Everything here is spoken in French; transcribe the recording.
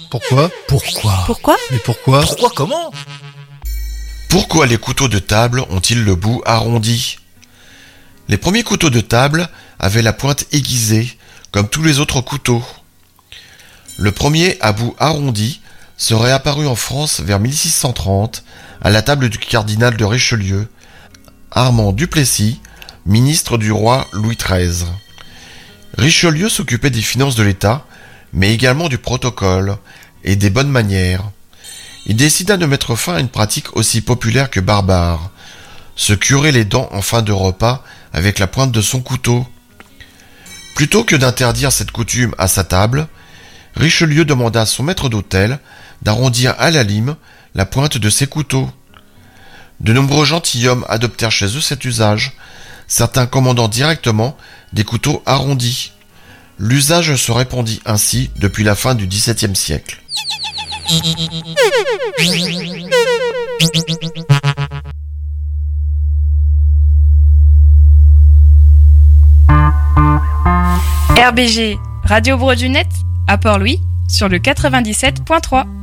Pourquoi ? Pourquoi ? Mais pourquoi ? Pourquoi comment ? Pourquoi les couteaux de table ont-ils le bout arrondi ? Les premiers couteaux de table avaient la pointe aiguisée, comme tous les autres couteaux. Le premier à bout arrondi serait apparu en France vers 1630 à la table du cardinal de Richelieu, Armand Duplessis, ministre du roi Louis XIII. Richelieu s'occupait des finances de l'État, mais également du protocole et des bonnes manières. Il décida de mettre fin à une pratique aussi populaire que barbare, se curer les dents en fin de repas avec la pointe de son couteau. Plutôt que d'interdire cette coutume à sa table, Richelieu demanda à son maître d'hôtel d'arrondir à la lime la pointe de ses couteaux. De nombreux gentilshommes adoptèrent chez eux cet usage, certains commandant directement des couteaux arrondis. L'usage se répandit ainsi depuis la fin du XVIIe siècle. RBG, Radio Brodunet, à Port-Louis, sur le 97.3.